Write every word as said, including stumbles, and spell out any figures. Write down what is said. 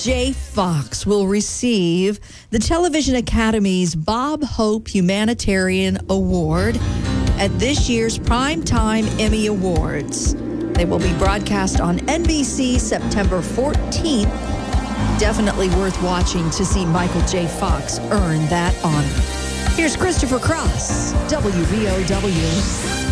J. Fox will receive the Television Academy's Bob Hope Humanitarian Award at this year's Primetime Emmy Awards. They will be broadcast on N B C September fourteenth. Definitely worth watching to see Michael J. Fox earn that honor. Here's Christopher Cross, W V O W.